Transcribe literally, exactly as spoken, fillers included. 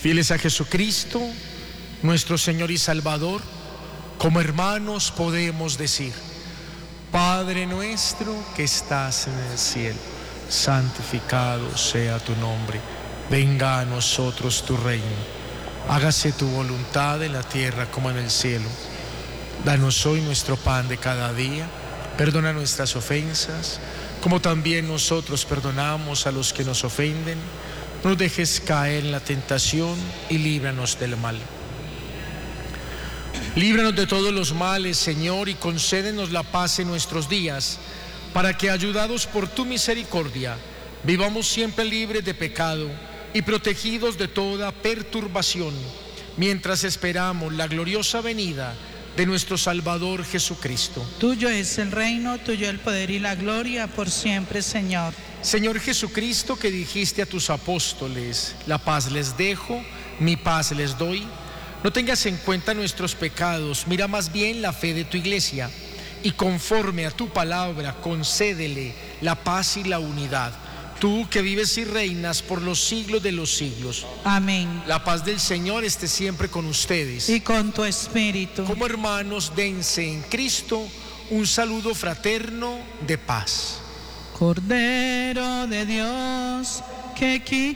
Fieles a Jesucristo, nuestro Señor y Salvador, como hermanos podemos decir: Padre nuestro que estás en el cielo, santificado sea tu nombre. Venga a nosotros tu reino. Hágase tu voluntad en la tierra como en el cielo. Danos hoy nuestro pan de cada día. Perdona nuestras ofensas, como también nosotros perdonamos a los que nos ofenden. No nos dejes caer en la tentación y líbranos del mal. Líbranos de todos los males, Señor, y concédenos la paz en nuestros días, para que, ayudados por tu misericordia, vivamos siempre libres de pecado y protegidos de toda perturbación, mientras esperamos la gloriosa venida de nuestro Salvador Jesucristo. Tuyo es el reino, tuyo el poder y la gloria por siempre, Señor. Señor Jesucristo, que dijiste a tus apóstoles: la paz les dejo, mi paz les doy. No tengas en cuenta nuestros pecados, mira más bien la fe de tu iglesia, y conforme a tu palabra concédele la paz y la unidad. Tú que vives y reinas por los siglos de los siglos. Amén. La paz del Señor esté siempre con ustedes. Y con tu espíritu. Como hermanos, dense en Cristo un saludo fraterno de paz. Cordero de Dios, que quita